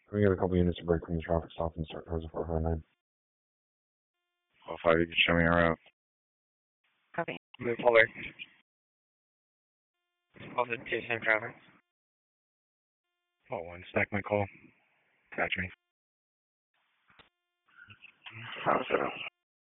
Can we get a couple units to break from the traffic stop and start towards the 459? Well, 5, you can show me a route. Copy. Move forward. Also, 210 traffic. Oh, 1, stack my call. Catch me. House